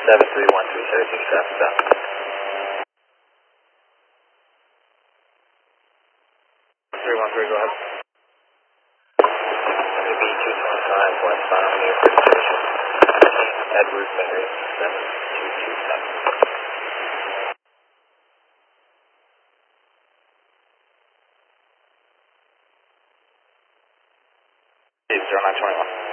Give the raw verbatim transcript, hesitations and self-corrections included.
seven three one three thirty-six traffic stop. three one three, go ahead. W B two twenty-five westbound Newport Station. Edward Ferry, seven two two seven. zero nine twenty-one.